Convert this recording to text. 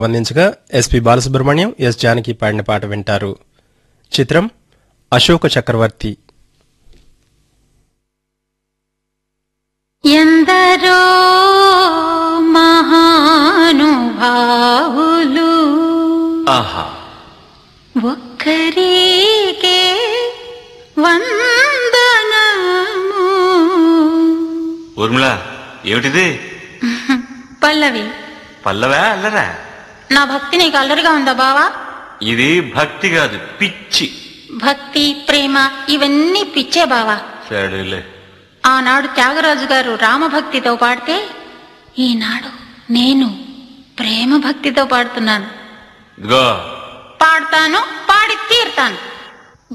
వందించగా SP Balasubrahmanyam, yes Janaki పాడిన పాట వింటారు. చిత్రం అశోక చక్రవర్తి. ఎందరో మహానుభావులు ఒక్కరికే వందనము. ఊర్మిళ, ఏమిటిది? పల్లవి. పల్లవా అల్లరా? నా భక్తి నీకు అల్లరిగా ఉందా బావా? ఇది భక్తి కాదు, పిచ్చి. భక్తి, ప్రేమ ఇవన్నీ పిచ్చే బావా. సరేలే. ఆనాడు త్యాగరాజు గారు రామభక్తితో పాడితే ఈనాడు నేను ప్రేమ భక్తితో పాడుతున్నాను. ఇదిగో పాడతాను, పాడి తీరుతాను.